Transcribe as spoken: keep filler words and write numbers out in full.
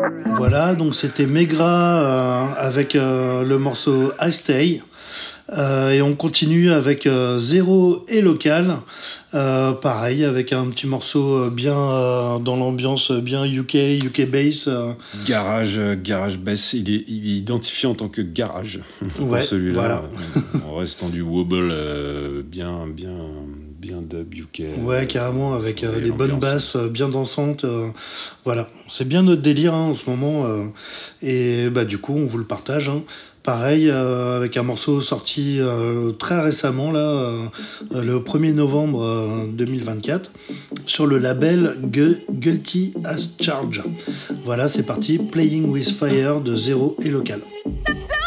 Voilà, donc c'était Megra euh, avec euh, le morceau I Stay. Euh, et on continue avec euh, Zero et Local. Euh, pareil, avec un petit morceau euh, bien euh, dans l'ambiance, euh, bien U K, U K bass. euh. Garage, euh, garage bass, il est, il est identifié en tant que garage pour Ouais, celui-là. voilà. euh, en restant du wobble euh, bien, bien, bien dub U K. Ouais, euh, carrément, avec euh, ouais, des bonnes l'ambiance. basses euh, bien dansantes. euh, voilà, c'est bien notre délire hein, en ce moment. euh, et bah du coup, on vous le partage. hein. Pareil, euh, avec un morceau sorti euh, très récemment, là, euh, euh, le premier novembre euh, deux mille vingt-quatre, sur le label Gu- Guilty as Charged. Voilà, c'est parti, Playing with Fire de Zero et Local.